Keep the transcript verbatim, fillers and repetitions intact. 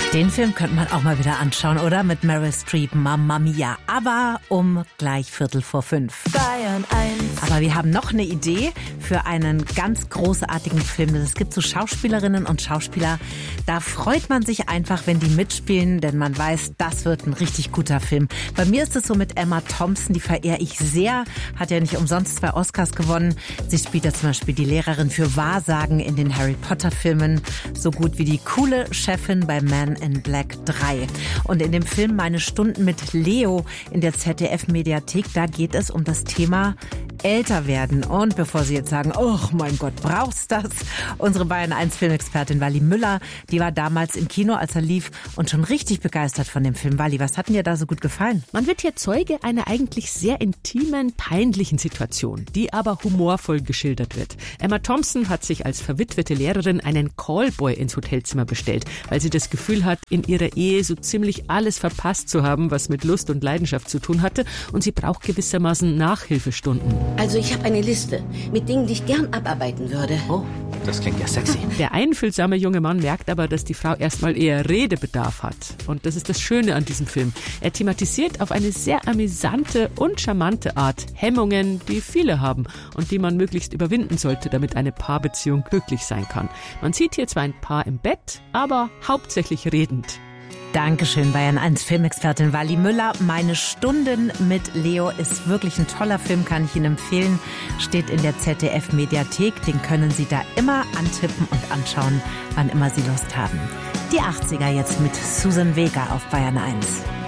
Den Film könnte man auch mal wieder anschauen, oder? Mit Meryl Streep, Mamma Mia. Aber um gleich Viertel vor fünf. Bayern eins. Aber wir haben noch eine Idee für einen ganz großartigen Film. Es gibt so Schauspielerinnen und Schauspieler, da freut man sich einfach, wenn die mitspielen, denn man weiß, das wird ein richtig guter Film. Bei mir ist es so mit Emma Thompson, die verehre ich sehr. Hat ja nicht umsonst zwei Oscars gewonnen. Sie spielt ja zum Beispiel die Lehrerin für Wahrsagen in den Harry Potter Filmen. So gut wie die coole Chefin bei Man in Black drei. Und in dem Film Meine Stunden mit Leo in der Z D F-Mediathek, da geht es um das Thema älter werden. Und bevor Sie jetzt sagen, oh mein Gott, braucht's das? Unsere Bayern eins Filmexpertin Wally Müller, die war damals im Kino, als er lief und schon richtig begeistert von dem Film. Wally, was hat denn dir da so gut gefallen? Man wird hier Zeuge einer eigentlich sehr intimen, peinlichen Situation, die aber humorvoll geschildert wird. Emma Thompson hat sich als verwitwete Lehrerin einen Callboy ins Hotelzimmer bestellt, weil sie das Gefühl hat, in ihrer Ehe so ziemlich alles verpasst zu haben, was mit Lust und Leidenschaft zu tun hatte, und sie braucht gewissermaßen Nachhilfestunden. Also ich habe eine Liste mit Dingen, die ich gern abarbeiten würde. Oh, das klingt ja sexy. Der einfühlsame junge Mann merkt aber, dass die Frau erstmal eher Redebedarf hat. Und das ist das Schöne an diesem Film. Er thematisiert auf eine sehr amüsante und charmante Art Hemmungen, die viele haben und die man möglichst überwinden sollte, damit eine Paarbeziehung glücklich sein kann. Man sieht hier zwar ein Paar im Bett, aber hauptsächlich redend. Dankeschön, Bayern eins Filmexpertin Wally Müller. Meine Stunden mit Leo ist wirklich ein toller Film, kann ich Ihnen empfehlen. Steht in der Z D F-Mediathek. Den können Sie da immer antippen und anschauen, wann immer Sie Lust haben. Die achtziger jetzt mit Susan Vega auf Bayern eins.